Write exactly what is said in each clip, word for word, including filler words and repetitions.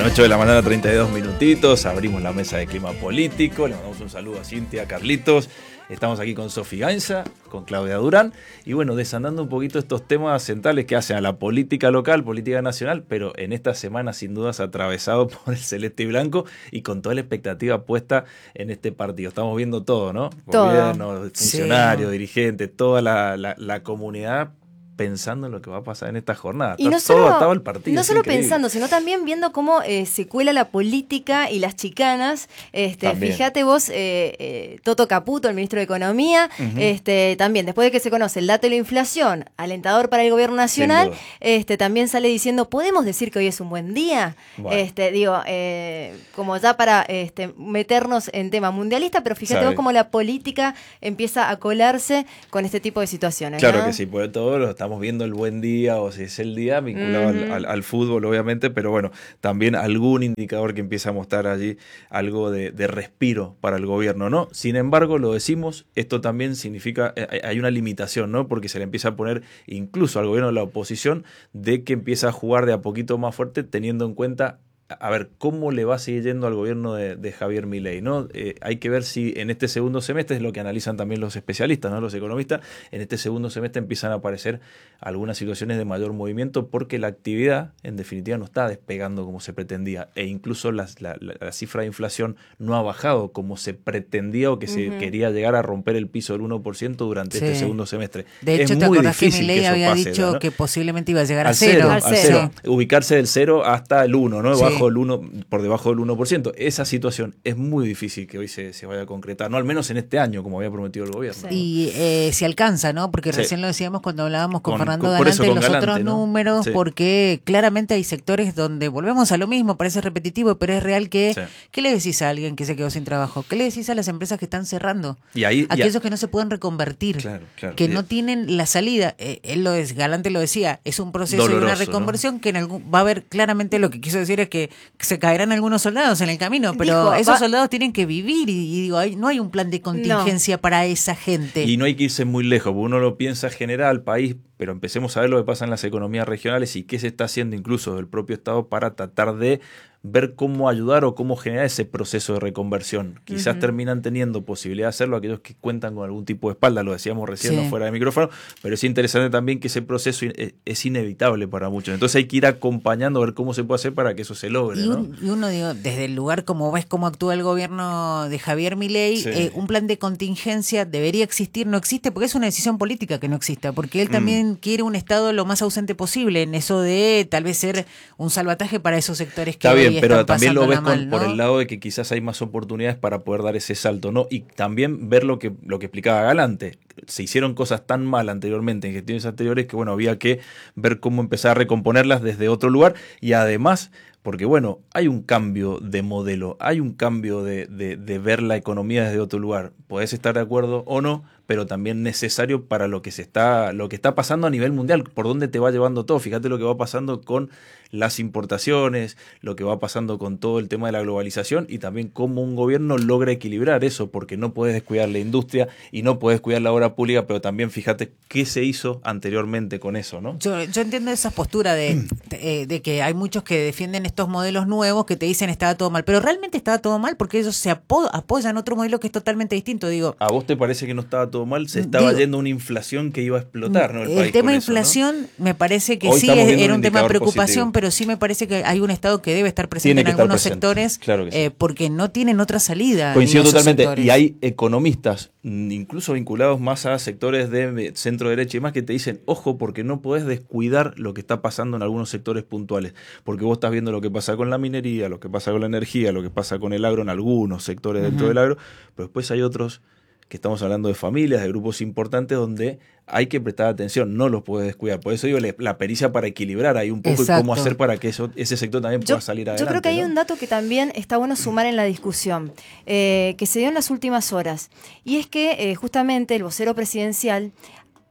ocho de la mañana, treinta y dos minutitos, abrimos la mesa de clima político, le mandamos un saludo a Cintia, a Carlitos, estamos aquí con Sofi Gainza, con Claudia Durán, y bueno, desandando un poquito estos temas centrales que hacen a la política local, política nacional, pero en esta semana sin dudas atravesado por el celeste y blanco y con toda la expectativa puesta en este partido. Estamos viendo todo, ¿no? Todo. Gobierno, funcionarios, Sí. dirigentes, toda la, la, la comunidad pensando en lo que va a pasar en esta jornada. Y Está no solo, todo atado al partido. no es solo increíble. pensando, sino también viendo cómo eh, se cuela la política y las chicanas. Este, También. fíjate vos, eh, eh, Toto Caputo, el ministro de Economía, uh-huh. este, también después de que se conoce el dato de la inflación, alentador para el gobierno nacional, este, también sale diciendo, ¿podemos decir que hoy es un buen día? Bueno. Este, digo, eh, como ya para este, meternos en tema mundialista, pero fíjate ¿Sabe? vos cómo la política empieza a colarse con este tipo de situaciones. Claro, ¿no? Que sí, por todo lo estamos viendo el buen día o si es el día vinculado uh-huh. al, al, al fútbol obviamente, pero bueno, también algún indicador que empieza a mostrar allí algo de, de respiro para el gobierno, ¿no? Sin embargo, lo decimos, esto también significa, eh, hay una limitación, ¿no? Porque se le empieza a poner incluso al gobierno de la oposición de que empieza a jugar de a poquito más fuerte teniendo en cuenta a ver cómo le va a seguir yendo al gobierno de, de Javier Milei, ¿no? Eh, hay que ver si en este segundo semestre, es lo que analizan también los especialistas, ¿no? Los economistas, en este segundo semestre empiezan a aparecer algunas situaciones de mayor movimiento porque la actividad, en definitiva, no está despegando como se pretendía e incluso la, la, la cifra de inflación no ha bajado como se pretendía o que se uh-huh. quería llegar a romper el piso del uno por ciento durante sí. este segundo semestre. De hecho, es ¿te muy acordás que Milei que había pase, dicho ¿no? que posiblemente iba a llegar al a cero? cero, Al al cero. cero. Ubicarse del cero hasta el uno, ¿no? Sí. Bajo el uno, por debajo del uno por ciento. Esa situación es muy difícil que hoy se, se vaya a concretar, no al menos en este año, como había prometido el gobierno. Sí. ¿no? Y eh, si alcanza, ¿no? Porque sí. recién lo decíamos cuando hablábamos con, con Fernando con, Galante y los Galante, otros ¿no? números, sí. porque claramente hay sectores donde volvemos a lo mismo, parece repetitivo, pero es real que, sí. ¿qué le decís a alguien que se quedó sin trabajo? ¿Qué le decís a las empresas que están cerrando? Y ahí, Aquellos y a... que no se pueden reconvertir, claro, claro. que y... no tienen la salida. Eh, él lo es, Galante lo decía, es un proceso Doloroso, de una reconversión, ¿no? Que en algún, va a haber claramente lo que quiso decir es que se caerán algunos soldados en el camino, pero Dijo, esos va... soldados tienen que vivir y, y digo, hay, no hay un plan de contingencia no. para esa gente. Y no hay que irse muy lejos, porque uno lo piensa general, país, pero empecemos a ver lo que pasa en las economías regionales y qué se está haciendo incluso del propio Estado para tratar de ver cómo ayudar o cómo generar ese proceso de reconversión. Quizás uh-huh. terminan teniendo posibilidad de hacerlo aquellos que cuentan con algún tipo de espalda, lo decíamos recién sí. no fuera de micrófono, pero es interesante también que ese proceso es, es inevitable para muchos. Entonces hay que ir acompañando a ver cómo se puede hacer para que eso se logre. Y, un, ¿no? y uno, digo, desde el lugar como ves cómo actúa el gobierno de Javier Milei, sí. eh, un plan de contingencia debería existir, no existe, porque es una decisión política que no exista, porque él también mm. quiere un Estado lo más ausente posible en eso de tal vez ser un salvataje para esos sectores que Está bien, hoy pero están también lo ves con, mal, ¿no? por el lado de que quizás hay más oportunidades para poder dar ese salto, ¿no? Y también ver lo que, lo que explicaba Galante. Se hicieron cosas tan mal anteriormente, en gestiones anteriores, que bueno, había que ver cómo empezar a recomponerlas desde otro lugar y además... Porque bueno, hay un cambio de modelo, hay un cambio de, de, de ver la economía desde otro lugar. Podés estar de acuerdo o no, pero también necesario para lo que se está, lo que está pasando a nivel mundial, por dónde te va llevando todo. Fíjate lo que va pasando con las importaciones, lo que va pasando con todo el tema de la globalización y también cómo un gobierno logra equilibrar eso, porque no puedes descuidar la industria y no puedes descuidar la obra pública, pero también fíjate qué se hizo anteriormente con eso, ¿no? Yo, yo entiendo esa postura de, de, de que hay muchos que defienden estos modelos nuevos que te dicen estaba todo mal, pero realmente estaba todo mal porque ellos se apo- apoyan otro modelo que es totalmente distinto. Digo, ¿a vos te parece que no estaba todo mal? Se estaba digo, yendo una inflación que iba a explotar, ¿no? El, el país tema de eso, inflación, ¿no? me parece que Hoy sí es, era un, un tema de preocupación, positivo. Pero sí me parece que hay un Estado que debe estar presente en algunos presente. sectores claro que sí. eh, porque no tienen otra salida. Coincido totalmente. Sectores. Y hay economistas, incluso vinculados más a sectores de centro derecha y más, que te dicen, ojo, porque no podés descuidar lo que está pasando en algunos sectores puntuales. Porque vos estás viendo lo que pasa con la minería, lo que pasa con la energía, lo que pasa con el agro en algunos sectores uh-huh. dentro del agro, pero después hay otros que estamos hablando de familias, de grupos importantes donde hay que prestar atención, no los puedes descuidar. Por eso digo, la pericia para equilibrar ahí un poco Exacto. y cómo hacer para que eso, ese sector también pueda yo, salir adelante. Yo creo que hay ¿no? un dato que también está bueno sumar en la discusión, eh, que se dio en las últimas horas, y es que eh, justamente el vocero presidencial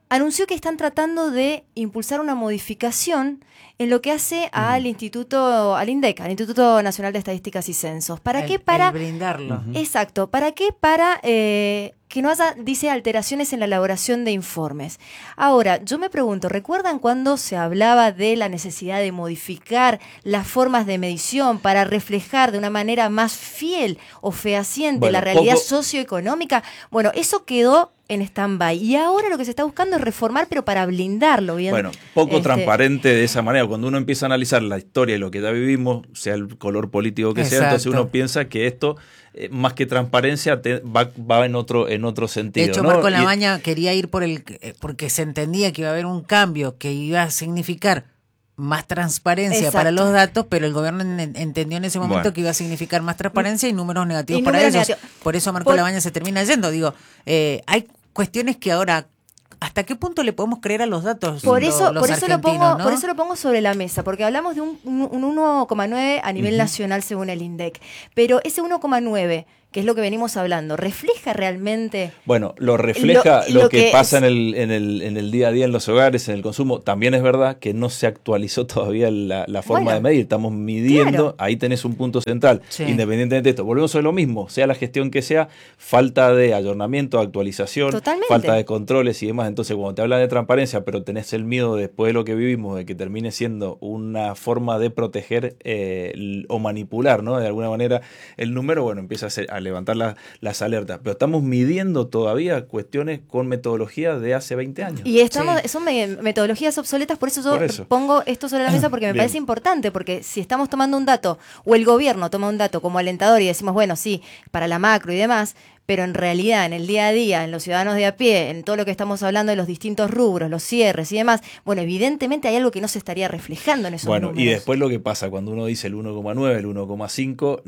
anunció que están tratando de impulsar una modificación en lo que hace al Instituto, al INDEC, al Instituto Nacional de Estadísticas y Censos. ¿Para el, qué? Para el brindarlo. Exacto. ¿Para qué? Para eh, que no haya, dice, alteraciones en la elaboración de informes. Ahora, yo me pregunto, ¿recuerdan cuando se hablaba de la necesidad de modificar las formas de medición para reflejar de una manera más fiel o fehaciente bueno, la realidad poco... socioeconómica? Bueno, eso quedó en stand-by. Y ahora lo que se está buscando es reformar, pero para blindarlo. Bien. Bueno, poco este... transparente de esa manera. Cuando uno empieza a analizar la historia y lo que ya vivimos, sea el color político que Exacto. sea, entonces uno piensa que esto, eh, más que transparencia, te, va, va en otro en otro sentido. De hecho, ¿no? Marco y... Labaña quería ir por el porque se entendía que iba a haber un cambio que iba a significar más transparencia Exacto. para los datos, pero el gobierno en, entendió en ese momento bueno. que iba a significar más transparencia y números negativos y para números ellos. Negativos. Por eso Marco por... Labaña se termina yendo. Digo, eh, hay cuestiones que ahora, ¿hasta qué punto le podemos creer a los datos? Por eso, los por eso lo pongo, ¿no? por eso lo pongo sobre la mesa, porque hablamos de un, un uno coma nueve a nivel uh-huh. nacional según el INDEC, pero ese uno coma nueve, que es lo que venimos hablando, ¿refleja realmente? Bueno, lo refleja lo, lo, lo que, que pasa en el, en, el, en el día a día en los hogares, en el consumo. También es verdad que no se actualizó todavía la, la forma bueno, de medir. Estamos midiendo, claro. ahí tenés un punto central. Sí. Independientemente de esto, volvemos a lo mismo, sea la gestión que sea, falta de ayornamiento, actualización, Totalmente. falta de controles y demás. Entonces, cuando te hablan de transparencia, pero tenés el miedo después de lo que vivimos, de que termine siendo una forma de proteger eh, o manipular, ¿no? De alguna manera el número, bueno, empieza a ser a levantar la, las alertas, pero estamos midiendo todavía cuestiones con metodologías de hace veinte años. Y estamos, sí. son metodologías obsoletas, por eso yo por eso. pongo esto sobre la mesa porque me Bien. parece importante, porque si estamos tomando un dato, o el gobierno toma un dato como alentador y decimos, bueno, sí, para la macro y demás, pero en realidad, en el día a día, en los ciudadanos de a pie, en todo lo que estamos hablando de los distintos rubros, los cierres y demás, bueno, evidentemente hay algo que no se estaría reflejando en esos bueno, números. Bueno, y después lo que pasa cuando uno dice el uno coma nueve, el uno coma cinco...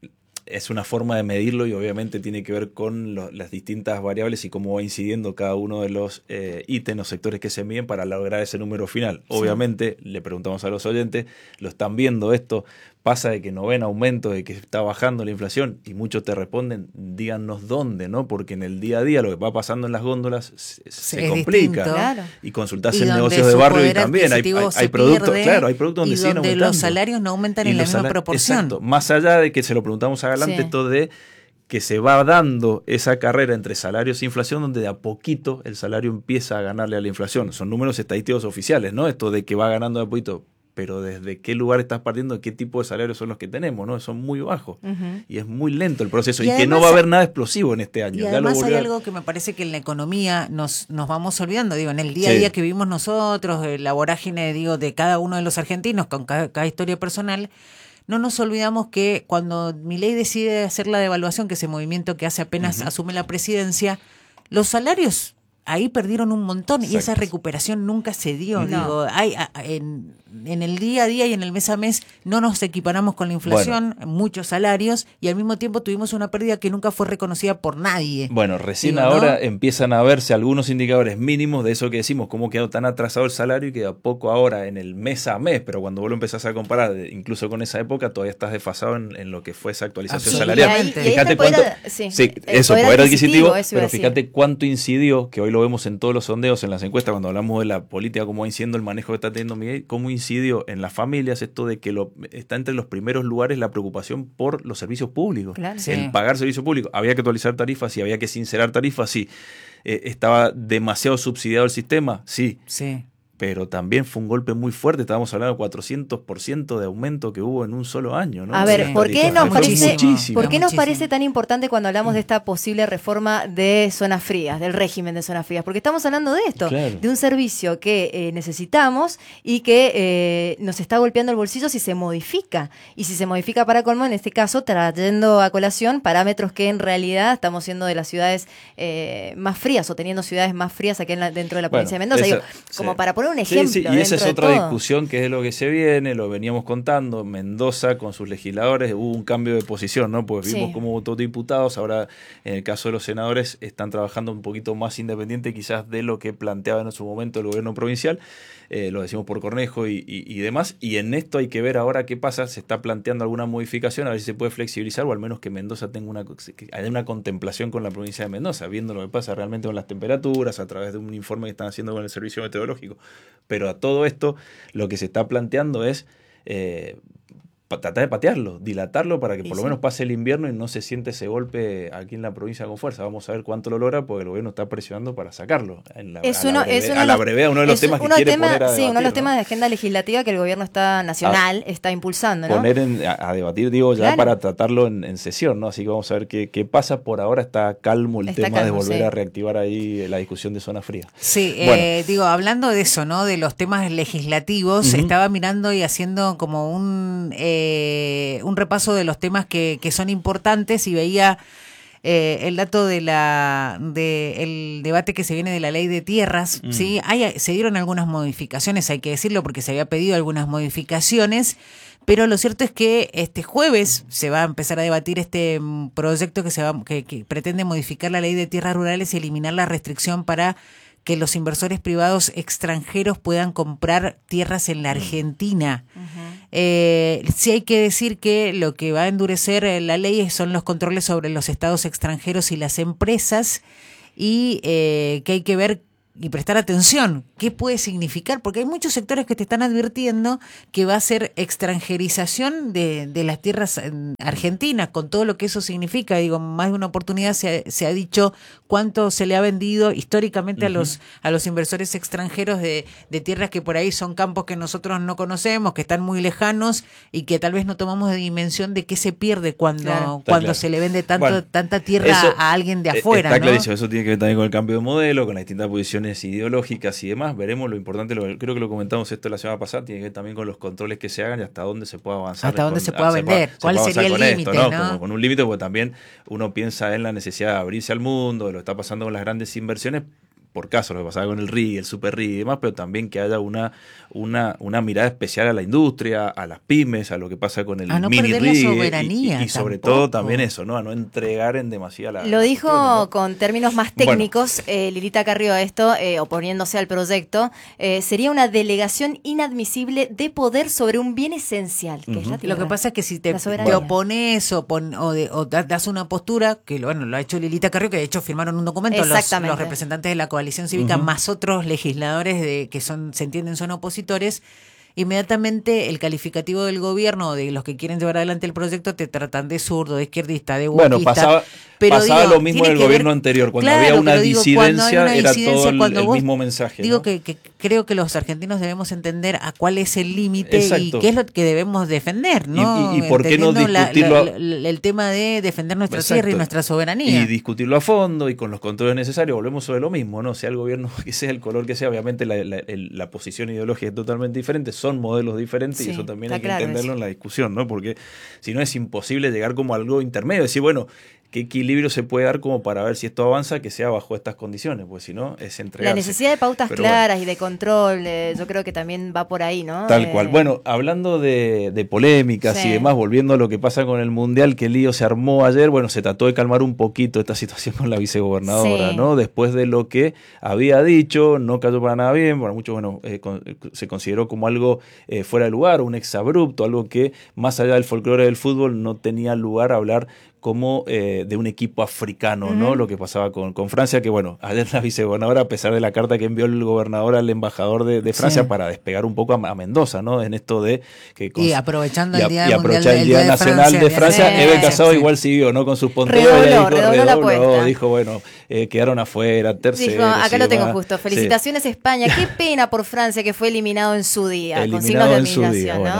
es una forma de medirlo y obviamente tiene que ver con lo, las distintas variables y cómo va incidiendo cada uno de los eh, ítems o sectores que se miden para lograr ese número final. Sí. Obviamente, le preguntamos a los oyentes, ¿lo están viendo esto? Pasa de que no ven aumento, de que está bajando la inflación y muchos te responden, díganos dónde, ¿no? Porque en el día a día lo que va pasando en las góndolas se, se complica. Claro. Y consultás en negocios de barrio y también hay, hay, hay productos, claro, hay productos donde y siguen donde aumentando. los salarios no aumentan y en la misma proporción. Exacto. Más allá de que se lo preguntamos a Galante, sí. esto de que se va dando esa carrera entre salarios e inflación, donde de a poquito el salario empieza a ganarle a la inflación. Son números estadísticos oficiales, ¿no? Esto de que va ganando de a poquito. Pero desde qué lugar estás partiendo, qué tipo de salarios son los que tenemos, ¿no? Son muy bajos. Uh-huh. Y es muy lento el proceso. Y, y además, que no va a haber nada explosivo en este año. Y además ya lo hay algo que me parece que en la economía nos, nos vamos olvidando. Digo, en el día a día sí. que vivimos nosotros, la vorágine, digo, de cada uno de los argentinos, con cada, cada historia personal, no nos olvidamos que cuando Milei decide hacer la devaluación, que ese movimiento que hace apenas uh-huh. asume la presidencia, los salarios ahí perdieron un montón. Exacto. Y esa recuperación nunca se dio. No. Digo, hay, en, en el día a día y en el mes a mes no nos equiparamos con la inflación, bueno. muchos salarios, y al mismo tiempo tuvimos una pérdida que nunca fue reconocida por nadie. Bueno, recién Digo, ahora ¿no? empiezan a verse algunos indicadores mínimos de eso que decimos, cómo quedó tan atrasado el salario y que a poco ahora en el mes a mes, pero cuando vos lo empezás a comparar, incluso con esa época, todavía estás desfasado en, en lo que fue esa actualización salarial. Ahí, fíjate cuánto, poder, sí, sí, eso, poder, poder adquisitivo, adquisitivo pero fíjate cuánto incidió, que hoy lo vemos en todos los sondeos, en las encuestas, cuando hablamos de la política, cómo va incidiendo el manejo que está teniendo Miguel, cómo incidió en las familias esto de que lo, está entre los primeros lugares la preocupación por los servicios públicos, claro, el sí. pagar servicios públicos. Había que actualizar tarifas, sí, había que sincerar tarifas, sí. Eh, estaba demasiado subsidiado el sistema, sí. Sí. Pero también fue un golpe muy fuerte, estábamos hablando de cuatrocientos por ciento de aumento que hubo en un solo año, ¿no? A ver, sí. ¿por qué, nos parece, ¿por qué nos muchísimo. parece tan importante cuando hablamos de esta posible reforma de zonas frías, del régimen de zonas frías? Porque estamos hablando de esto, claro. de un servicio que eh, necesitamos y que eh, nos está golpeando el bolsillo si se modifica. Y si se modifica para colmo, en este caso, trayendo a colación parámetros que en realidad estamos siendo de las ciudades eh, más frías o teniendo ciudades más frías aquí en la, dentro de la provincia bueno, de Mendoza. esa, Digo, como sí. para poner un ejemplo. Sí, sí, y esa es otra todo. discusión que es lo que se viene, lo veníamos contando. Mendoza con sus legisladores hubo un cambio de posición, ¿no? Pues vimos Sí. cómo votó diputados, ahora en el caso de los senadores están trabajando un poquito más independiente quizás de lo que planteaba en su momento el gobierno provincial. Eh, lo decimos por Cornejo y, y, y demás, y en esto hay que ver ahora qué pasa, se está planteando alguna modificación, a ver si se puede flexibilizar o al menos que Mendoza tenga una, que haya una contemplación con la provincia de Mendoza, viendo lo que pasa realmente con las temperaturas, a través de un informe que están haciendo con el servicio meteorológico. Pero a todo esto lo que se está planteando es eh, tratar de patearlo, dilatarlo para que por sí, lo sí. menos pase el invierno y no se siente ese golpe aquí en la provincia con fuerza. Vamos a ver cuánto lo logra porque el gobierno está presionando para sacarlo. En la, Es a uno, la breve, es uno a la brevedad, uno de los es temas que uno quiere tema, poner a sí, debatir, uno de los ¿no? temas de agenda legislativa que el gobierno está nacional a, está impulsando, ¿no? Poner en, a, a debatir, digo, ya Claro. para tratarlo en, en sesión, ¿no? Así que vamos a ver qué, qué pasa. Por ahora está calmo el Está tema calmo, de volver sí. a reactivar ahí la discusión de zona fría. Sí, Bueno. eh, digo, hablando de eso, ¿no? De los temas legislativos, Ujú. estaba mirando y haciendo como un, eh, un repaso de los temas que, que son importantes y veía eh, el dato de la de el debate que se viene de la ley de tierras, Mm. ¿sí? Hay, se dieron algunas modificaciones, hay que decirlo, porque se había pedido algunas modificaciones. Pero lo cierto es que este jueves se va a empezar a debatir este mm, proyecto que se va que, que pretende modificar la ley de tierras rurales y eliminar la restricción para que los inversores privados extranjeros puedan comprar tierras en la Argentina. Ujú. Eh, sí hay que decir que lo que va a endurecer eh, la ley son los controles sobre los estados extranjeros y las empresas y eh, que hay que ver y prestar atención, ¿qué puede significar? Porque hay muchos sectores que te están advirtiendo que va a ser extranjerización de, de las tierras en Argentina, con todo lo que eso significa. Digo, más de una oportunidad se ha, se ha dicho cuánto se le ha vendido históricamente uh-huh. a los a los inversores extranjeros de, de tierras que por ahí son campos que nosotros no conocemos, que están muy lejanos y que tal vez no tomamos de dimensión de qué se pierde cuando, claro. cuando claro. se le vende tanto, bueno, tanta tierra eso, a alguien de afuera. Está ¿no? clarísimo, eso tiene que ver también con el cambio de modelo, con las distintas posiciones ideológicas y demás. Veremos lo importante, lo, creo que lo comentamos esto la semana pasada, tiene que ver también con los controles que se hagan y hasta dónde se pueda avanzar. Hasta dónde con, se pueda ah, vender, se cuál puede sería el límite, ¿no? ¿no? Como con un límite, porque también uno piensa en la necesidad de abrirse al mundo, de lo que está pasando con las grandes inversiones, por caso, lo que pasaba con el R I, el Super R I y demás, pero también que haya una, una, una mirada especial a la industria, a las pymes, a lo que pasa con el a no mini perder R I. la soberanía, y, y, y sobre tampoco. todo también eso, ¿no? A no entregar en demasía la... Lo la dijo cuestión, ¿no? con términos más técnicos, bueno. eh, Lilita Carrió a esto, eh, oponiéndose al proyecto, eh, sería una delegación inadmisible de poder sobre un bien esencial, que uh-huh. es la tierra. Lo que pasa es que si te, te opones o, pon, o, de, o das una postura, que bueno, lo ha hecho Lilita Carrió, que de hecho firmaron un documento los, los representantes de la coalición cívica uh-huh. más otros legisladores de que son se entienden son opositores, inmediatamente el calificativo del gobierno de los que quieren llevar adelante el proyecto te tratan de zurdo, de izquierdista, de wokeista. Bueno, pasaba, pero pasaba digo, lo mismo en el gobierno ver, anterior, cuando claro, había una digo, disidencia una era disidencia, todo el, el vos, mismo mensaje. Digo ¿no? que, que creo que los argentinos debemos entender a cuál es el límite y qué es lo que debemos defender, ¿no? Y, y, y por qué no discutirlo la, la, la, el tema de defender nuestra Exacto. tierra y nuestra soberanía. Y discutirlo a fondo y con los controles necesarios, volvemos sobre lo mismo, ¿no? Sea el gobierno que sea, el color que sea, obviamente la, la, el, la posición ideológica es totalmente diferente, son modelos diferentes sí, y eso también hay que claro entenderlo eso. En la discusión, ¿no? Porque si no es imposible llegar como a algo intermedio, decir, bueno, ¿qué equilibrio se puede dar como para ver si esto avanza que sea bajo estas condiciones? Pues si no, es entregarse. La necesidad de pautas Pero claras bueno. y de control, eh, yo creo que también va por ahí, ¿no? Tal eh... cual. Bueno, hablando de, de polémicas sí. y demás, volviendo a lo que pasa con el Mundial, que el lío se armó ayer, bueno, se trató de calmar un poquito esta situación con la vicegobernadora, sí. ¿no? Después de lo que había dicho, no cayó para nada bien, para muchos, bueno, eh, con, se consideró como algo eh, fuera de lugar, un exabrupto, algo que más allá del folclore del fútbol no tenía lugar a hablar como eh, de un equipo africano, uh-huh. ¿no? Lo que pasaba con, con Francia, que bueno, ayer la vicegobernadora, a pesar de la carta que envió el gobernador al embajador de, de Francia sí. para despegar un poco a, a Mendoza, ¿no? En esto de... que con, y aprovechando y, el Día, y aprovechar el el día, día Nacional de Francia, sí, Eve Casado sí. igual siguió, ¿no? Con sus ponteos, redobló, dijo, redobló, la apuesta. Dijo, bueno, eh, quedaron afuera, terceros. Dijo, acá lo tengo justo, sí. felicitaciones España, qué pena por Francia que fue eliminado en su día, eliminado con signos de en su admiración, día. ¿no? Bueno,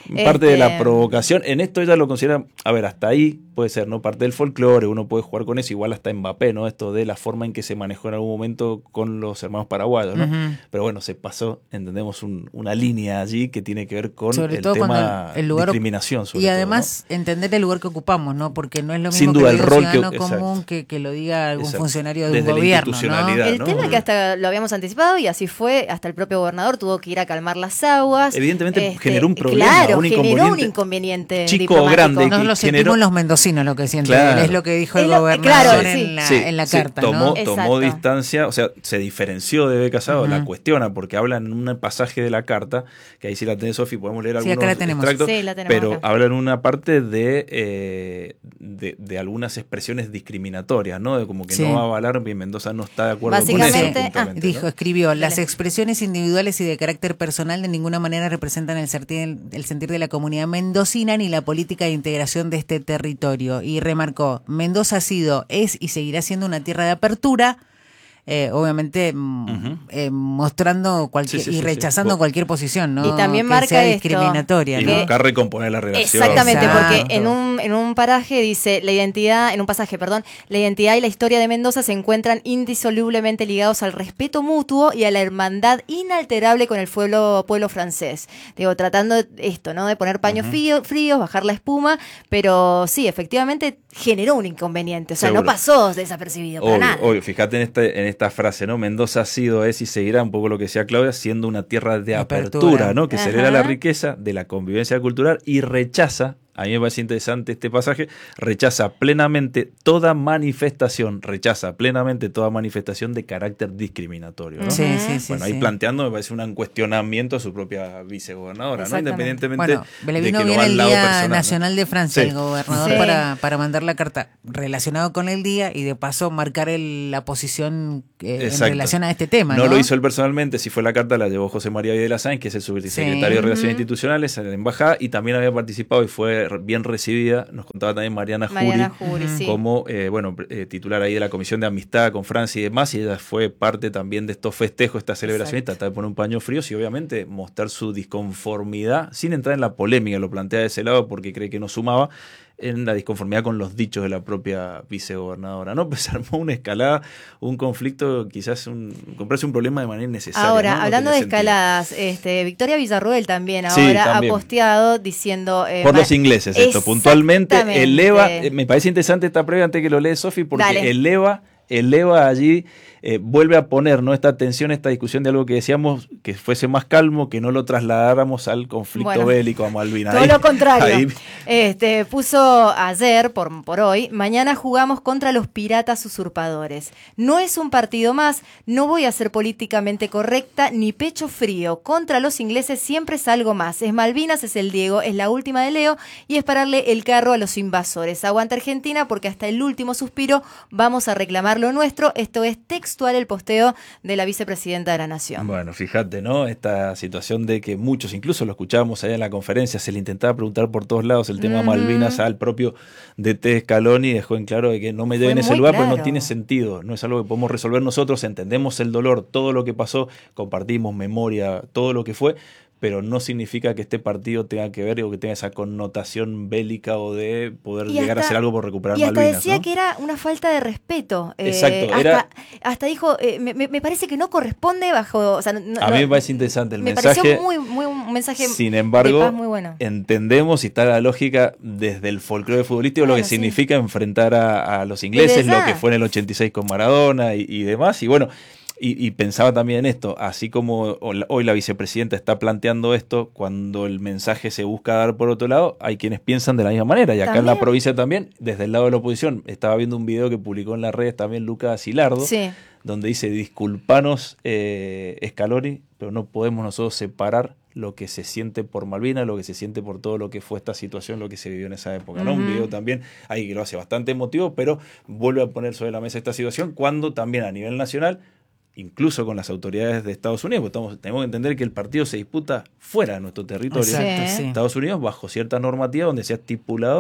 Parte este... de la provocación. En esto ella lo considera, a ver, hasta ahí puede ser, ¿no? Parte del folclore, uno puede jugar con eso, igual hasta Mbappé, ¿no? Esto de la forma en que se manejó en algún momento con los hermanos paraguayos, ¿no? Uh-huh. Pero bueno, se pasó, entendemos, un, una línea allí que tiene que ver con sobre el todo tema el, el lugar, discriminación. Sobre y además todo, ¿no? entender el lugar que ocupamos, ¿no? Porque no es lo mismo Sin duda, que el rol ciudadano que, común que, que lo diga algún exacto. funcionario de Desde un gobierno, ¿no? El ¿no? tema es que hasta lo habíamos anticipado y así fue, hasta el propio gobernador tuvo que ir a calmar las aguas. Evidentemente este, generó un problema, claro, un generó inconveniente. un inconveniente Chico o grande. Nos lo sentimos generó... los mendocinos lo que sienten, claro. es lo que dijo el lo, gobernador claro, en, sí. la, sí, en la sí, carta. Tomó, ¿no? tomó distancia, o sea, se diferenció de Casado, uh-huh. la cuestiona, porque habla en un pasaje de la carta, que ahí sí la tenés, Sofi, podemos leer sí, algunos extractos, sí, la tenemos pero acá. habla en una parte de, eh, de, de algunas expresiones discriminatorias, ¿no? De como que sí. no va a avalar, bien, Mendoza no está de acuerdo con eso. Ah, dijo, ¿no? Escribió, las expresiones individuales y de carácter personal de ninguna manera representan el sentir, el sentir de la comunidad mendocina ni la política de integración de este territorio. Y remarcó, Mendoza ha sido, es y seguirá siendo una tierra de apertura, eh, obviamente uh-huh. eh, mostrando cualquier sí, sí, y rechazando sí. cualquier posición, ¿no? Y también que marca sea esto, discriminatoria. Y ¿no? buscar recomponer la relación. Exactamente, Exacto. porque en un, en un paraje dice, la identidad, en un pasaje, perdón, la identidad y la historia de Mendoza se encuentran indisolublemente ligados al respeto mutuo y a la hermandad inalterable con el pueblo, pueblo francés. Digo, tratando esto, ¿no? De poner paños uh-huh. frío, fríos, bajar la espuma, pero sí, efectivamente generó un inconveniente, o sea, Seguro. no pasó desapercibido para obvio, nada. Obvio, fíjate en, este, en esta frase, ¿no? Mendoza ha sido, es y seguirá, un poco lo que decía Claudia, siendo una tierra de apertura, apertura ¿no? Que Ajá. celebra la riqueza de la convivencia cultural y rechaza, a mí me parece interesante este pasaje, rechaza plenamente toda manifestación, rechaza plenamente toda manifestación de carácter discriminatorio, ¿no? Sí, sí, sí. Bueno, ahí sí. planteando, me parece un cuestionamiento a su propia vicegobernadora, ¿no? Independientemente bueno, le vino de que bien lo va el al lado Día personal, Nacional ¿no? de Francia, sí. el gobernador, sí. para, para mandar la carta relacionado con el día y de paso marcar el, la posición eh, en relación a este tema, ¿no? No lo hizo él personalmente, si fue la carta, la llevó José María Videla Sáenz, que es el subsecretario sí. de Relaciones uh-huh. Institucionales en la embajada, y también había participado y fue bien recibido. Nos contaba también Mariana, Mariana Jury, Jury sí. como eh, bueno eh, titular ahí de la Comisión de Amistad con Francia y demás, y ella fue parte también de estos festejos, esta celebración, y tratar de poner un paño frío y obviamente mostrar su disconformidad, sin entrar en la polémica, lo plantea de ese lado porque cree que no sumaba, en la disconformidad con los dichos de la propia vicegobernadora, ¿no? Pues armó una escalada, un conflicto, quizás un, comprarse un problema de manera innecesaria. Ahora, ¿no? No hablando de sentido. escaladas, este, Victoria Villarruel también ahora sí, también. ha posteado diciendo... Eh, Por los ingleses esto, puntualmente eleva, eh, me parece interesante esta previa antes que lo lee Sofi, porque Dale. eleva, eleva allí... Eh, vuelve a poner, ¿no? esta tensión, esta discusión de algo que decíamos que fuese más calmo, que no lo trasladáramos al conflicto bueno, bélico, a Malvinas. Todo ahí, lo contrario. Ahí. Este, puso ayer, por, por hoy, mañana jugamos contra los piratas usurpadores. No es un partido más, no voy a ser políticamente correcta ni pecho frío. Contra los ingleses siempre es algo más. Es Malvinas, es el Diego, es la última de Leo y es pararle el carro a los invasores. Aguanta Argentina porque hasta el último suspiro vamos a reclamar lo nuestro. Esto es texto el posteo de la vicepresidenta de la Nación. Bueno, fíjate, ¿no? Esta situación de que muchos, incluso lo escuchábamos allá en la conferencia, se le intentaba preguntar por todos lados el tema mm-hmm. Malvinas al propio D T Scaloni, dejó en claro de que no me lleven ese lugar, claro. Pero no tiene sentido, no es algo que podemos resolver nosotros, entendemos el dolor, todo lo que pasó, compartimos memoria, todo lo que fue, pero no significa que este partido tenga que ver o que tenga esa connotación bélica o de poder y llegar hasta, a hacer algo por recuperar y hasta Malvinas. Decía ¿no? que era una falta de respeto. Exacto. Eh, hasta, era, hasta dijo, eh, me, me parece que no corresponde bajo... O sea, no, a mí me parece interesante el me mensaje. Me pareció muy, muy, un mensaje sin embargo, de paz muy bueno. Entendemos y está la lógica desde el folclore futbolístico, claro, lo que sí. significa enfrentar a, a los ingleses, lo que fue en el ochenta y seis con Maradona y, y demás. Y bueno... Y, y pensaba también en esto, así como hoy la vicepresidenta está planteando esto, cuando el mensaje se busca dar por otro lado, hay quienes piensan de la misma manera. Y acá ¿También? en la provincia también, desde el lado de la oposición, estaba viendo un video que publicó en las redes también Lucas Asilardo, sí. donde dice, disculpanos eh, Scaloni, pero no podemos nosotros separar lo que se siente por Malvinas, lo que se siente por todo lo que fue esta situación, lo que se vivió en esa época, ¿no? Uh-huh. Un video también ahí que lo hace bastante emotivo, pero vuelve a poner sobre la mesa esta situación, cuando también a nivel nacional, incluso con las autoridades de Estados Unidos, porque estamos, tenemos que entender que el partido se disputa fuera de nuestro territorio. Exacto, sí. Estados Unidos, bajo cierta normativa donde se ha estipulado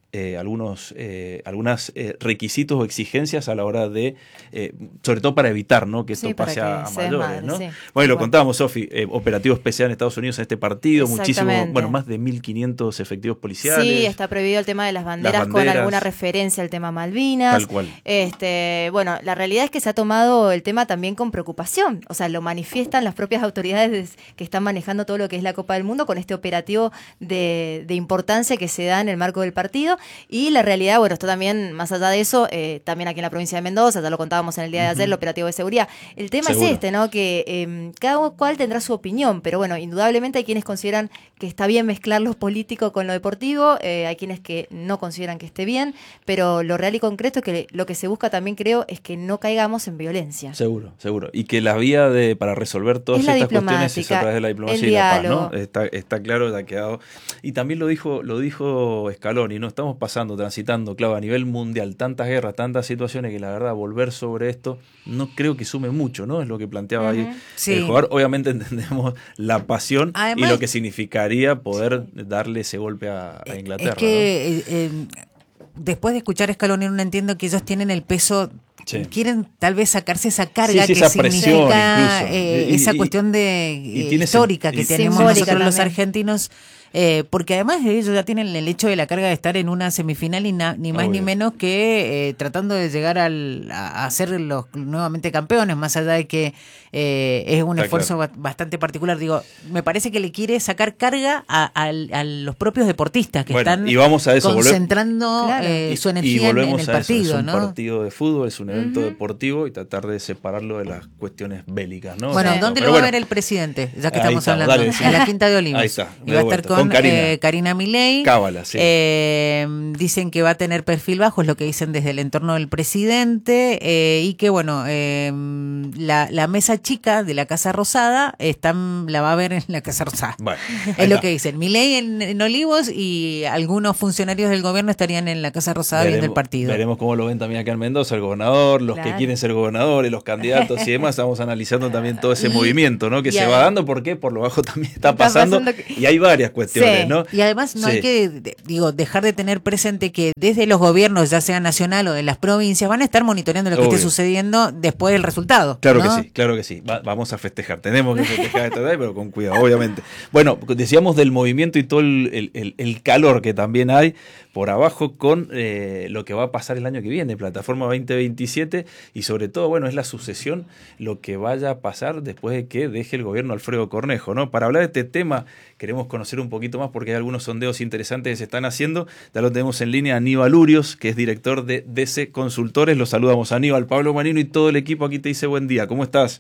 eh, algunos eh, algunas eh, requisitos o exigencias a la hora de, eh, sobre todo para evitar, ¿no? que esto Sí, pase para a, que a se mayores. desmadre, ¿no? sí, Bueno, lo igual. contábamos, Sofi, eh, operativo especial en Estados Unidos en este partido, muchísimo, bueno, más de mil quinientos efectivos policiales. Sí, está prohibido el tema de las banderas, las banderas con alguna referencia al tema Malvinas. Tal cual. Este, bueno, la realidad es que se ha tomado el tema también con preocupación. O sea, lo manifiestan las propias autoridades que están manejando todo lo que es la Copa del Mundo con este operativo de, de importancia que se da en el marco del partido. Y la realidad, bueno, esto también, más allá de eso, eh, también aquí en la provincia de Mendoza, ya lo contábamos en el día de ayer, uh-huh. el operativo de seguridad. El tema Seguro. es este, ¿no? Que eh, cada cual tendrá su opinión, pero bueno, indudablemente hay quienes consideran que está bien mezclar lo político con lo deportivo, eh, hay quienes que no consideran que esté bien, pero lo real y concreto es que lo que se busca también, creo, es que no caigamos en violencia. Seguro, seguro. Y que la vía de para resolver todas es estas cuestiones es a través de la diplomacia y la paz, ¿no? Está, está claro, ya ha quedado. Y también lo dijo, lo dijo Scaloni, ¿no? Estamos pasando, transitando, claro, a nivel mundial, tantas guerras, tantas situaciones que la verdad volver sobre esto no creo que sume mucho, ¿no? Es lo que planteaba uh-huh. ahí sí. el jugador. Obviamente entendemos la pasión Además, y lo que significaría poder sí. darle ese golpe a, a Inglaterra. Es que ¿no? eh, eh, después de escuchar a Scaloni no entiendo que ellos tienen el peso. Sí. Quieren tal vez sacarse esa carga sí, sí, que esa significa eh, y, esa y, cuestión de eh, histórica que tenemos nosotros también. Los argentinos, eh, porque además de ellos ya tienen el hecho de la carga de estar en una semifinal y na, ni más Obvio. ni menos que eh, tratando de llegar al, a, a ser los nuevamente campeones, más allá de que eh, es un Está esfuerzo claro. bastante particular. Digo, me parece que le quiere sacar carga a, a, a los propios deportistas que bueno, están y vamos a eso, concentrando claro. eh, y, su energía en, en el partido. Eso. Es un ¿no? partido de fútbol, es un evento uh-huh. deportivo y tratar de separarlo de las cuestiones bélicas. ¿no? Bueno, o sea, ¿dónde no, lo va bueno, a ver el presidente? Ya que estamos está, hablando. Dale, sí. En la Quinta de Olivos. Ahí está. Y va a estar con, con Karina, eh, Karina Milei. Cábala, sí. Eh, dicen que va a tener perfil bajo, es lo que dicen desde el entorno del presidente. Eh, y que, bueno, eh, la, la mesa chica de la Casa Rosada están, la va a ver en la Casa Rosada. Bueno, es está. lo que dicen. Milei en, en Olivos y algunos funcionarios del gobierno estarían en la Casa Rosada veremos, viendo el partido. Veremos cómo lo ven también acá en Mendoza, el gobernador, los claro. que quieren ser gobernadores, los candidatos y demás. Estamos analizando también todo ese y, movimiento, ¿no? Que se va dando, ¿por qué? Por lo bajo también está, está pasando, pasando que... y hay varias cuestiones, sí. ¿no? Y además no sí. hay que, digo, dejar de tener presente que desde los gobiernos, ya sea nacional o de las provincias, van a estar monitoreando lo que Obvio. esté sucediendo después del resultado. Claro ¿no? que sí, claro que sí. Va, vamos a festejar, tenemos que festejar esta tarde, pero con cuidado, obviamente. Bueno, decíamos del movimiento y todo el, el, el, el calor que también hay por abajo con eh, lo que va a pasar el año que viene, Plataforma veinte veintisiete, y sobre todo, bueno, es la sucesión, lo que vaya a pasar después de que deje el gobierno Alfredo Cornejo, ¿no? Para hablar de este tema, queremos conocer un poquito más porque hay algunos sondeos interesantes que se están haciendo. Ya lo tenemos en línea Aníbal Urios, que es director de D C Consultores. Los saludamos, Aníbal. Pablo Manino y todo el equipo aquí te dice buen día. ¿Cómo estás?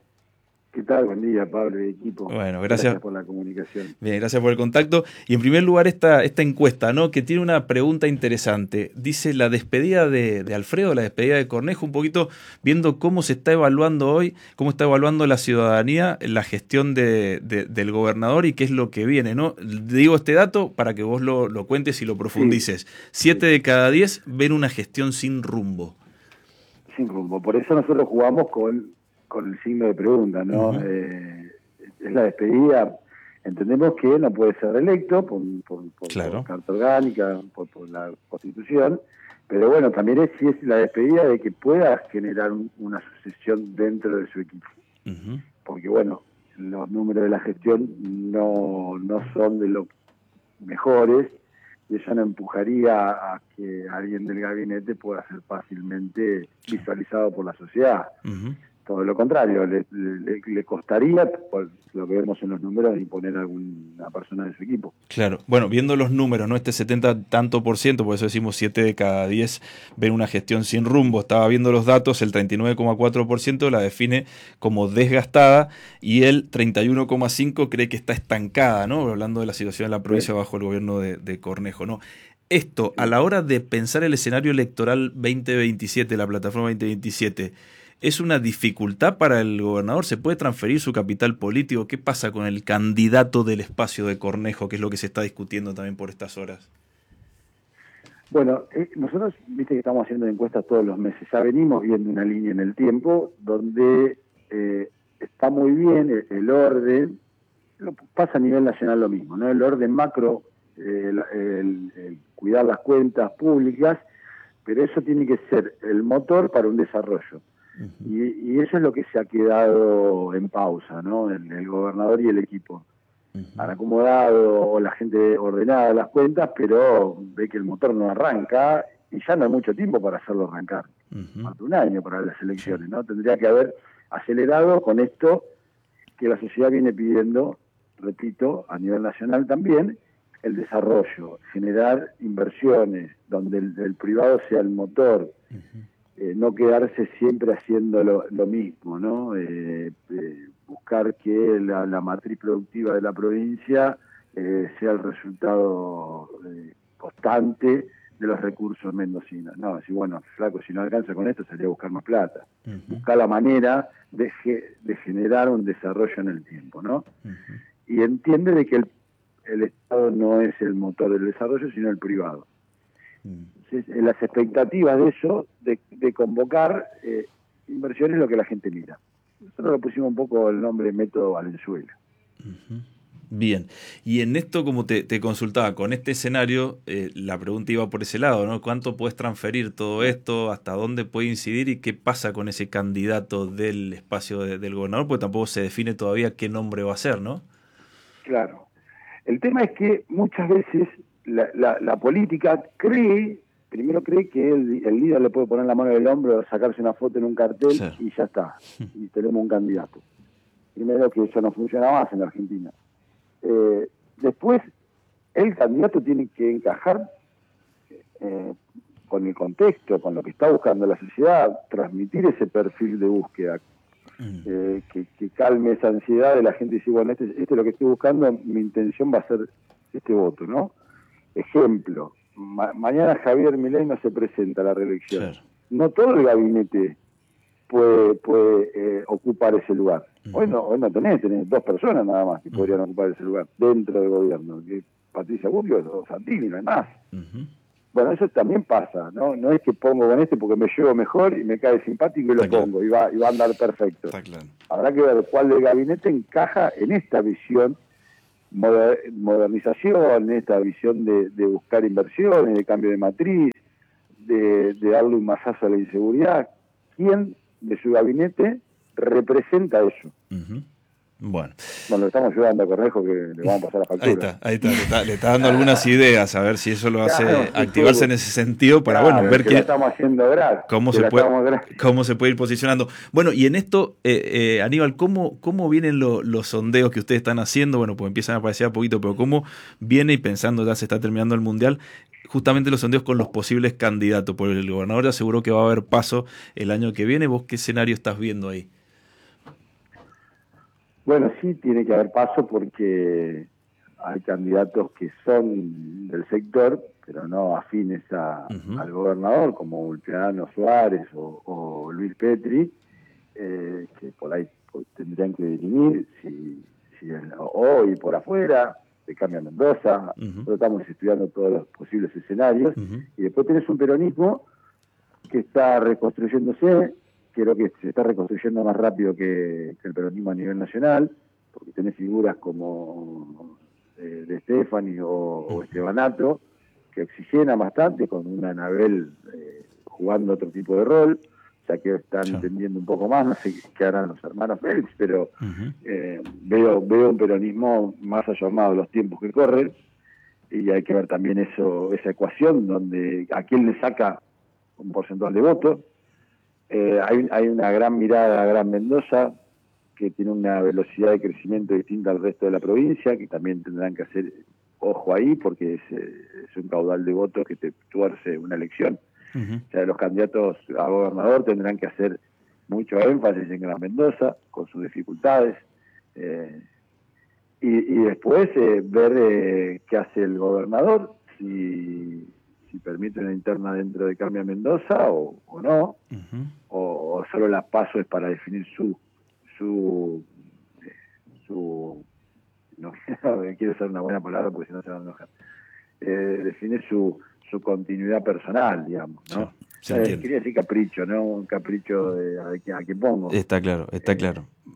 ¿Qué tal? Buen día, Pablo y equipo. Bueno, gracias. Gracias por la comunicación. Bien, gracias por el contacto. Y en primer lugar, esta, esta encuesta, ¿no? Que tiene una pregunta interesante. Dice la despedida de, de Alfredo, la despedida de Cornejo, un poquito viendo cómo se está evaluando hoy, cómo está evaluando la ciudadanía la gestión de, de, del gobernador y qué es lo que viene, ¿no? Digo este dato para que vos lo, lo cuentes y lo profundices. Sí. Siete sí. de cada diez ven una gestión sin rumbo. Sin rumbo. Por eso nosotros jugamos con... con el signo de pregunta, ¿no? Uh-huh. Eh, es la despedida. Entendemos que no puede ser reelecto por, por, por, claro. por carta orgánica, por, por la Constitución, pero bueno, también es si es la despedida de que pueda generar un, una sucesión dentro de su equipo. Uh-huh. Porque bueno, los números de la gestión no, no son de los mejores y eso no empujaría a que alguien del gabinete pueda ser fácilmente visualizado por la sociedad. Uh-huh. Todo lo contrario, le, le, le costaría, por lo que vemos en los números, imponer a alguna persona de su equipo. Claro, bueno, viendo los números, ¿no? Este setenta tanto por ciento, por eso decimos siete de cada diez ven una gestión sin rumbo. Estaba viendo los datos, el treinta y nueve coma cuatro por ciento la define como desgastada y el treinta y uno coma cinco por ciento cree que está estancada, ¿no? Hablando de la situación de la provincia sí. bajo el gobierno de, de Cornejo, ¿no? Esto, a la hora de pensar el escenario electoral veinte veintisiete, la plataforma veinte veintisiete, ¿es una dificultad para el gobernador? ¿Se puede transferir su capital político? ¿Qué pasa con el candidato del espacio de Cornejo, que es lo que se está discutiendo también por estas horas? Bueno, eh, nosotros, viste que estamos haciendo encuestas todos los meses, ya venimos viendo una línea en el tiempo donde eh, está muy bien el, el orden, lo, pasa a nivel nacional lo mismo, ¿no? El orden macro, eh, el, el, el cuidar las cuentas públicas, pero eso tiene que ser el motor para un desarrollo. Uh-huh. Y, y eso es lo que se ha quedado en pausa, ¿no? El, el gobernador y el equipo. Uh-huh. Han acomodado la gente ordenada las cuentas, pero ve que el motor no arranca y ya no hay mucho tiempo para hacerlo arrancar. Uh-huh. Falta un año para las elecciones, ¿no? Tendría que haber acelerado con esto que la sociedad viene pidiendo, repito, a nivel nacional también, el desarrollo, generar inversiones, donde el, el privado sea el motor, uh-huh. eh, no quedarse siempre haciendo lo, lo mismo, ¿no? Eh, eh, buscar que la, la matriz productiva de la provincia eh, sea el resultado eh, constante de los recursos mendocinos. No, si bueno, flaco, si no alcanza con esto, sería buscar más plata. Uh-huh. Buscar la manera de, ge, de generar un desarrollo en el tiempo, ¿no? Uh-huh. Y entiende de que el, el Estado no es el motor del desarrollo, sino el privado. Uh-huh. Entonces, en las expectativas de eso, de, de convocar eh, inversiones, es lo que la gente mira. Nosotros le pusimos un poco el nombre Método Valenzuela. Uh-huh. Bien, y en esto, como te, te consultaba, con este escenario, eh, la pregunta iba por ese lado, ¿no? ¿Cuánto puedes transferir todo esto? ¿Hasta dónde puede incidir? ¿Y qué pasa con ese candidato del espacio de, del gobernador? Porque tampoco se define todavía qué nombre va a ser, ¿no? Claro. El tema es que muchas veces la, la, la política cree, primero cree que el, el líder le puede poner la mano en el hombro, sacarse una foto en un cartel, sí, y ya está, y tenemos un candidato. Primero que eso no funciona más en la Argentina. Eh, después, el candidato tiene que encajar eh, con el contexto, con lo que está buscando la sociedad, transmitir ese perfil de búsqueda, mm. eh, que, que calme esa ansiedad de la gente y decir, bueno, este, este es lo que estoy buscando, mi intención va a ser este voto, ¿no? Ejemplo, ma- mañana Javier Milei no se presenta a la reelección. Claro. No todo el gabinete puede, puede eh, ocupar ese lugar. Uh-huh. Hoy no, hoy no tenés, tenés dos personas nada más que uh-huh. podrían ocupar ese lugar dentro del gobierno, que Patricia Bullrich o Santini, no hay más. Uh-huh. Bueno, eso también pasa, ¿no? No es que pongo con este porque me llevo mejor y me cae simpático y lo Está pongo, claro. y, va, y va a andar perfecto. Claro. Habrá que ver cuál del gabinete encaja en esta visión, moder, modernización, en esta visión de, de buscar inversiones, de cambio de matriz, de, de darle un mazazo a la inseguridad. ¿Quién de su gabinete representa eso? Uh-huh. Bueno. Bueno, le estamos ayudando a Cornejo que le vamos a pasar la factura. Ahí está, ahí está, le está, le está dando algunas ideas, a ver si eso lo hace claro, activarse sí, en ese sentido para claro, bueno ver que, que estamos haciendo gratis, cómo se puede cómo se puede ir posicionando. Bueno, y en esto, eh, eh, Aníbal, ¿cómo, cómo vienen lo, los sondeos que ustedes están haciendo? Bueno, pues empiezan a aparecer a poquito, pero ¿cómo viene y pensando ya se está terminando el Mundial? Justamente los sondeos con los posibles candidatos, porque el gobernador ya aseguró que va a haber paso el año que viene. ¿Vos qué escenario estás viendo ahí? Bueno, sí tiene que haber paso porque hay candidatos que son del sector, pero no afines a, uh-huh. al gobernador, como Ulpiano Suárez o, o Luis Petri, eh, que por ahí tendrían que dirimir si, si el, hoy por afuera de Cambia Mendoza. Uh-huh. Nosotros estamos estudiando todos los posibles escenarios, uh-huh. y después tenés un peronismo que está reconstruyéndose. Creo que se está reconstruyendo más rápido que, que el peronismo a nivel nacional, porque tenés figuras como eh, de Stefani o, o Estebanato, que oxigenan bastante, con una Anabel eh, jugando otro tipo de rol, ya que están sí. entendiendo un poco más, no sé qué harán los hermanos Félix, pero uh-huh. eh, veo, veo un peronismo más ayornado de los tiempos que corren, y hay que ver también eso, esa ecuación, donde a quién le saca un porcentaje de votos. Eh, hay, hay una gran mirada a Gran Mendoza, que tiene una velocidad de crecimiento distinta al resto de la provincia, que también tendrán que hacer ojo ahí, porque es, es un caudal de votos que te tuerce una elección. Uh-huh. O sea, los candidatos a gobernador tendrán que hacer mucho énfasis en Gran Mendoza, con sus dificultades, eh, y, y después eh, ver eh, qué hace el gobernador, si... si permite una interna dentro de Cambia Mendoza o, o no, uh-huh. o, o solo la paso es para definir su su su no, no quiero usar una buena palabra porque si no se van a enojar, eh, definir su su continuidad personal, digamos, ¿no? Sí, eh, quería decir capricho, no un capricho de a, a qué pongo. Está claro, está eh, claro.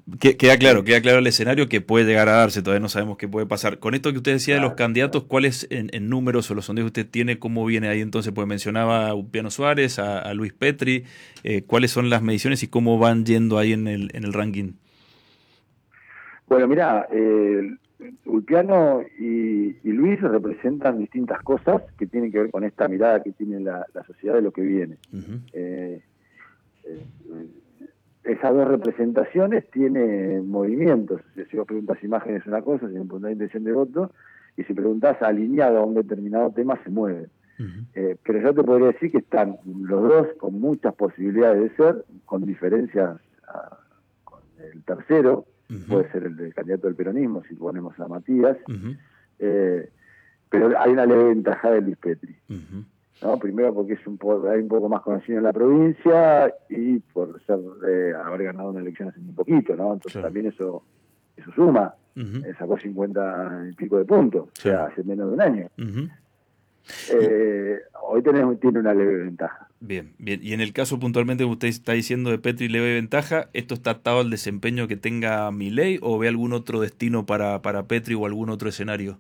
Queda claro, queda claro el escenario que puede llegar a darse, todavía no sabemos qué puede pasar. Con esto que usted decía claro, de los candidatos, ¿cuáles en, en números o los sondeos que usted tiene, cómo viene ahí entonces? Pues mencionaba a Ulpiano Suárez, a, a Luis Petri, eh, ¿cuáles son las mediciones y cómo van yendo ahí en el, en el ranking? Bueno, mira, eh, Ulpiano y, y Luis representan distintas cosas que tienen que ver con esta mirada que tiene la, la sociedad de lo que viene. Uh-huh. eh, eh, esas dos representaciones tienen movimientos. Si vos preguntas imágenes es una cosa, si me preguntás intención de voto, y si preguntás alineado a un determinado tema, se mueve. Uh-huh. eh, pero yo te podría decir que están los dos con muchas posibilidades de ser, con diferencias a, con el tercero, uh-huh. puede ser el del candidato del peronismo, si ponemos a Matías, uh-huh. eh, pero hay una leve ventaja de Luis Petri. Uh-huh. ¿No? Primero porque es un poco, hay un poco más conocido en la provincia y por ser eh, haber ganado una elección hace muy poquito, ¿no? Entonces sí. también eso eso suma. Uh-huh. eh, sacó cincuenta y pico de puntos, sí. o sea, hace menos de un año. Uh-huh. eh, hoy tenemos, tiene una leve ventaja. Bien, bien. Y en el caso puntualmente que usted está diciendo de Petri leve ventaja, ¿esto está atado al desempeño que tenga Milei o ve algún otro destino para, para Petri o algún otro escenario?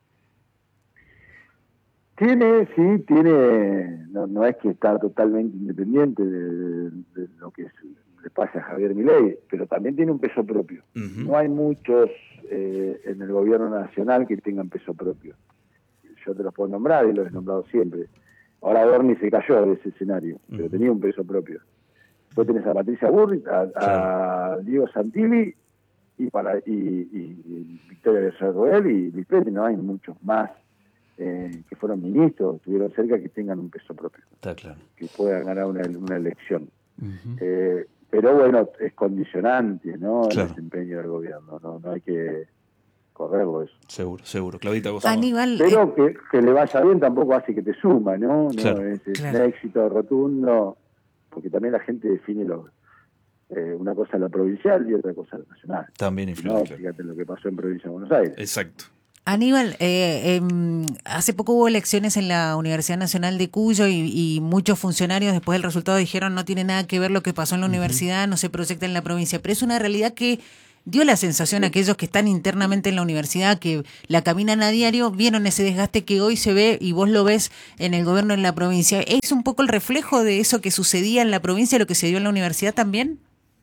Tiene, sí, tiene, no, no es que está totalmente independiente de, de lo que es, le pasa a Javier Milei, pero también tiene un peso propio. Uh-huh. No hay muchos eh, en el gobierno nacional que tengan peso propio. Yo te los puedo nombrar y los he nombrado siempre. Ahora Bernie se cayó de ese escenario, uh-huh. pero tenía un peso propio. Después tenés a Patricia Bullrich, a, a Diego Santilli y, para, y, y, y Victoria Villarroel y Luis Petri, no hay muchos más. Eh, que fueron ministros, estuvieron cerca, que tengan un peso propio. Está claro. Que puedan ganar una, una elección. Uh-huh. Eh, pero bueno, es condicionante, ¿no? Claro. El desempeño del gobierno, no, no hay que correrlo eso. Seguro, seguro. Claudita González. Aníbal, pero eh... que, que le vaya bien tampoco hace que te suma, ¿no? Claro. no es, es claro. un éxito rotundo, porque también la gente define lo, eh, una cosa la provincial y otra cosa la nacional. También influye. ¿No? Claro. Fíjate lo que pasó en Provincia de Buenos Aires. Exacto. Aníbal, eh, eh, hace poco hubo elecciones en la Universidad Nacional de Cuyo y, y muchos funcionarios después del resultado dijeron no tiene nada que ver lo que pasó en la uh-huh. universidad, no se proyecta en la provincia, pero es una realidad que dio la sensación a aquellos que están internamente en la universidad, que la caminan a diario, vieron ese desgaste que hoy se ve y vos lo ves en el gobierno en la provincia. ¿Es un poco el reflejo de eso que sucedía en la provincia y lo que se dio en la universidad también?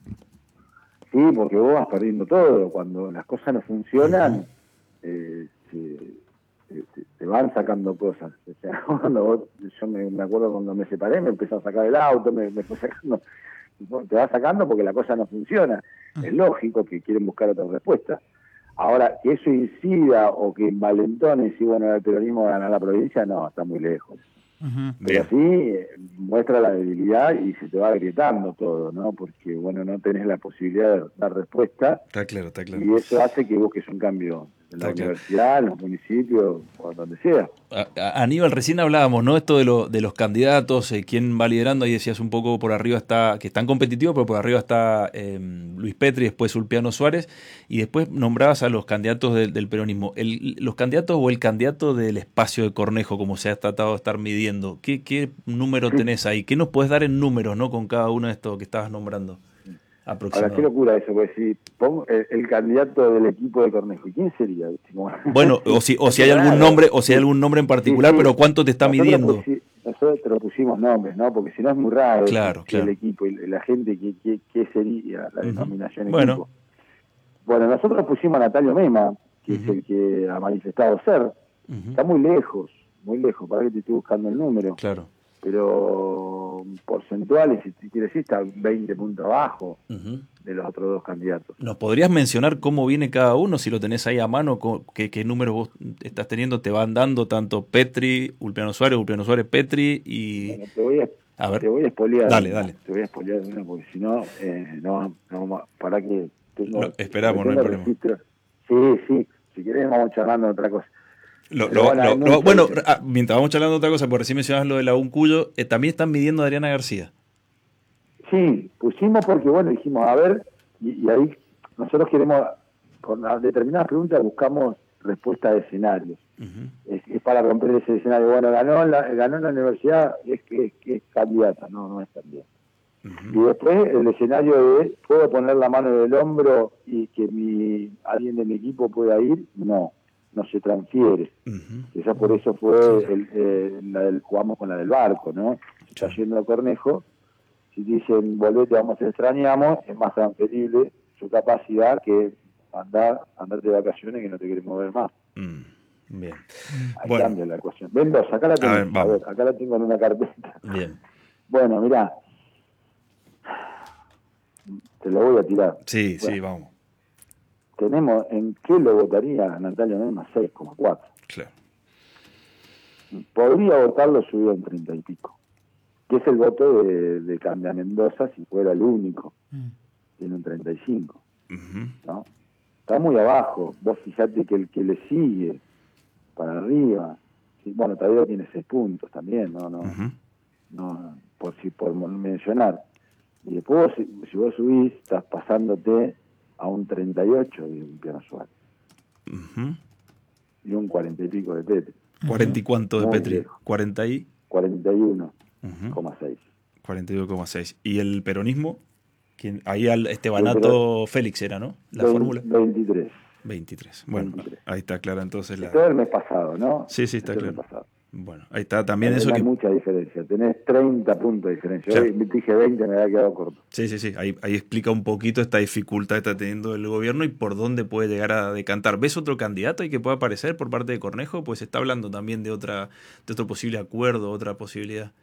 Sí, porque vos vas perdiendo todo. Cuando las cosas no funcionan... Uh-huh. Eh, se, se, se van sacando cosas. O sea, cuando vos, yo me, me acuerdo cuando me separé, me empezó a sacar el auto, me, me fue sacando, te va sacando porque la cosa no funciona. Uh-huh. Es lógico que quieren buscar otra respuesta. Ahora, que eso incida o que envalentone y si bueno, el peronismo gana la provincia, no, está muy lejos. Uh-huh. Pero sí eh, muestra la debilidad y se te va agrietando todo, ¿no? Porque, bueno, no tenés la posibilidad de dar respuesta. Está claro, está claro. Y eso hace que busques un cambio en la está universidad, claro. en los municipios, o donde sea. A, a, Aníbal, recién hablábamos, ¿no? Esto de, lo, de los candidatos, eh, quién va liderando, ahí decías un poco por arriba está, que están competitivos, pero por arriba está eh, Luis Petri, después Ulpiano Suárez, y después nombrabas a los candidatos del, del peronismo. El, los candidatos o el candidato del espacio de Cornejo, como se ha tratado de estar midiendo, ¿qué, qué número sí. tenés ahí? ¿Qué nos puedes dar en números, no, con cada uno de estos que estabas nombrando? Ahora, qué locura eso, porque si pongo el, el candidato del equipo de Cornejo, ¿quién sería? Bueno, o si o si hay algún nombre, o si hay algún nombre en particular, sí, sí. pero ¿cuánto te está nosotros midiendo? Pusi, nosotros te lo pusimos nombres, ¿no? Porque si no es muy raro claro, claro. el equipo y la gente, ¿qué, qué, qué sería la uh-huh. denominación bueno. equipo? Bueno, nosotros pusimos a Natalio Mema, que uh-huh. es el que ha manifestado ser. Uh-huh. Está muy lejos, muy lejos, para que te estoy buscando el número. Claro. Pero porcentuales, si quieres decir, está veinte puntos abajo uh-huh. de los otros dos candidatos. ¿Nos podrías mencionar cómo viene cada uno? Si lo tenés ahí a mano, ¿qué, qué números vos estás teniendo? ¿Te van dando tanto Petri, Ulpiano Suárez, Ulpiano Suárez, Petri y...? Bueno, te voy a, a ver. Te voy a espolear. Dale, dale. Te voy a espolear, porque si no, eh, no, no, para que... Tengo, no, esperamos, no hay problema. Registro. Sí, sí, si querés vamos charlando de otra cosa. Lo, lo, bueno, lo, lo, bueno ah, mientras vamos charlando de otra cosa, porque recién mencionabas lo de la UNCUYO, eh, también están midiendo a Adriana García. Sí, pusimos porque, bueno, dijimos, a ver, y, y ahí nosotros queremos, con determinadas preguntas buscamos respuesta de escenarios. Uh-huh. Es, es para romper ese escenario. Bueno, ganó la, ganó la universidad, es que es, que es candidata, no, no es candidata. Uh-huh. Y después el escenario de, ¿puedo poner la mano en el hombro y y que mi alguien de mi equipo pueda ir, no, no se transfiere. Uh-huh. Quizás por eso fue el, eh, la del, jugamos con la del barco, ¿no? Está yendo a Cornejo, si dicen volvete, vamos, te extrañamos, es más transferible su capacidad que andar, andar de vacaciones que no te quieres mover más. Mm, bien. Ahí bueno. cambia la ecuación. Ven dos, acá la tengo. A ver, a ver, acá la tengo en una carpeta. Bien. Bueno, mirá. Te lo voy a tirar. Sí, bueno, sí, vamos. Tenemos, ¿en qué lo votaría Natalia Neyma? seis coma cuatro. Claro. Podría votarlo subido en treinta y pico. Que es el voto de, de Cambia Mendoza si fuera el único. Mm. Tiene un treinta y cinco. Uh-huh. ¿No? Está muy abajo. Vos fijate que el que le sigue para arriba, sí, bueno, todavía tiene seis puntos también, no, no, uh-huh. no por si por mencionar. Y después, si, si vos subís, estás pasándote a un treinta y ocho de Piano Suárez. Uh-huh. Y un cuarenta y pico de Petri. ¿cuarenta y cuánto de muy Petri? Lejos. ¿cuarenta y? cuarenta y uno coma seis. Uh-huh. cuarenta y uno coma seis. ¿Y el peronismo? ¿Quién? Ahí al Estebanato Félix era, ¿no? La veinte, fórmula. veintitrés. veintitrés. Bueno, veintitrés. Ahí está clara entonces la... Todo el mes pasado, ¿no? Sí, sí, está Todo claro. Bueno, ahí está también eso que... Hay mucha diferencia, tenés treinta puntos de diferencia. Claro. Hoy me dije veinte, me había quedado corto. Sí, sí, sí, ahí, ahí explica un poquito esta dificultad que está teniendo el gobierno y por dónde puede llegar a decantar. ¿Ves otro candidato y que pueda aparecer por parte de Cornejo? Pues se está hablando también de otra de otro posible acuerdo, otra posibilidad.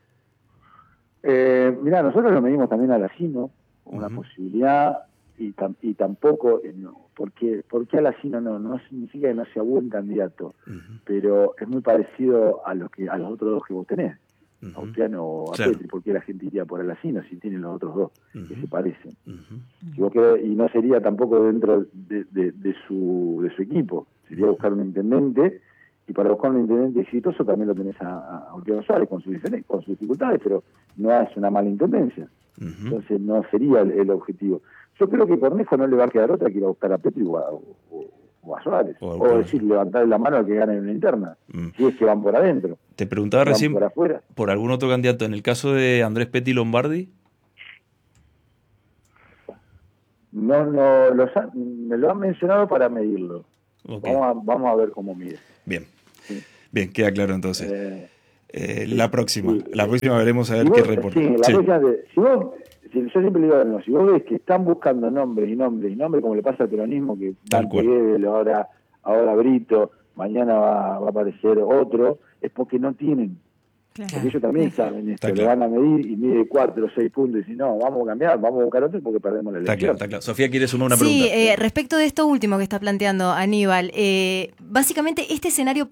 Eh, mirá, nosotros lo medimos también a la Sino, una uh-huh. posibilidad, y, tam, y tampoco, eh, no, porque, porque a la Sino no, no significa que no sea buen candidato, uh-huh. pero es muy parecido a los que a los otros dos que vos tenés, uh-huh. a Ulpiano o a claro. Petri, porque la gente iría por la Sino si tienen los otros dos, uh-huh. que se parecen. Uh-huh. Si vos querés, y no sería tampoco dentro de, de, de, su, de su equipo, sería buscar un intendente, y para buscar un intendente exitoso también lo tenés a, a Ulpiano Suárez con sus, con sus dificultades, pero no es una mala intendencia. Uh-huh. Entonces no sería el, el objetivo. Yo creo que Cornejo no le va a quedar otra que ir a buscar a Petri o a, o, o a Suárez. O, o decir, levantar la mano al que gane en la interna. Uh-huh. Si es que van por adentro. Te preguntaba recién por, afuera. por algún otro candidato. En el caso de Andrés Petty Lombardi. No, no, los, me lo han mencionado para medirlo. Okay. Vamos, a, vamos a ver cómo mide. Bien. Sí. Bien, queda claro entonces. Eh, eh, la próxima, sí, la próxima veremos a ver si qué vos, reporta. Sí, la sí. próxima, si vos, si, yo siempre digo, no, si vos ves que están buscando nombres y nombres y nombres, como le pasa al peronismo, que Dante Gebel, ahora, ahora Brito, mañana va, va a aparecer otro, es porque no tienen. Claro. Porque ellos también saben esto, le van a medir y mide cuatro o seis puntos y si no, vamos a cambiar, vamos a buscar otro porque perdemos la elección. Está claro, está claro. Sofía, ¿quieres sumar una sí, pregunta? Sí, eh, respecto de esto último que está planteando Aníbal, eh, básicamente este escenario